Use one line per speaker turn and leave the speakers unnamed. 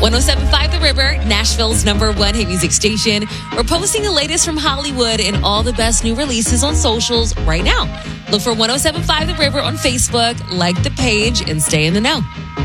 107.5 The River, Nashville's #1 hit music station. We're posting the latest from Hollywood and all the best new releases on socials right now. Look for 107.5 The River on Facebook, like the page, and stay in the know.